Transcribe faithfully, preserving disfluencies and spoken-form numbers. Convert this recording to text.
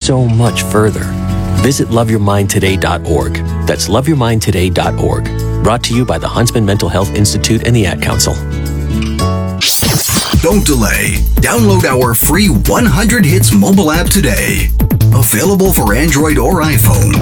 so much further. Visit love your mind today dot org. That's love your mind today dot org. Brought to you by the Huntsman Mental Health Institute and the Ad Council. Don't delay. Download our free one hundred Hits mobile app today. Available for Android or iPhone.